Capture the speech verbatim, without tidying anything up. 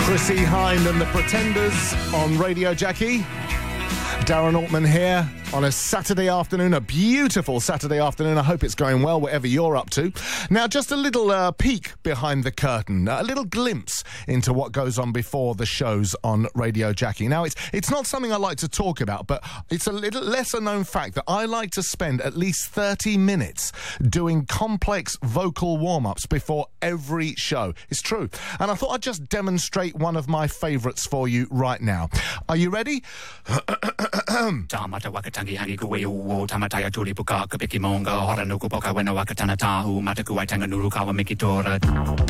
Chrissie Hynde and the Pretenders on Radio Jackie. Darren Altman here on a Saturday afternoon, a beautiful Saturday afternoon. I hope it's going well, whatever you're up to. Now, just a little uh, peek behind the curtain, a little glimpse into what goes on before the shows on Radio Jackie. Now, it's it's not something I like to talk about, but it's a little lesser known fact that I like to spend at least thirty minutes doing complex vocal warm-ups before every show. It's true. And I thought I'd just demonstrate one of my favourites for you right now. Are you ready? Tamata wakatangi hangi kuwe uo tamataya tuli puka kapiki monga hora nuku poka wena wakatana tahu mataku waitanga nuru kawa mikitora.